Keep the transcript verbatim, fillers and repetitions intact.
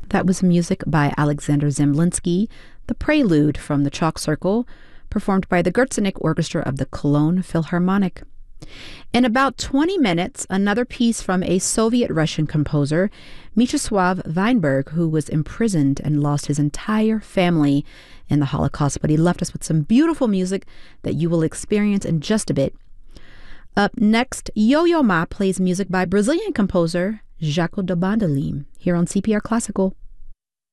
That was music by Alexander Zemlinsky, the Prelude from the Chalk Circle, performed by the Gertsenik Orchestra of the Cologne Philharmonic. In about twenty minutes, another piece from a Soviet-Russian composer, Mieczysław Weinberg, who was imprisoned and lost his entire family in the Holocaust, but he left us with some beautiful music that you will experience in just a bit. Up next, Yo-Yo Ma plays music by Brazilian composer Jaco da Bandolim here on C P R Classical.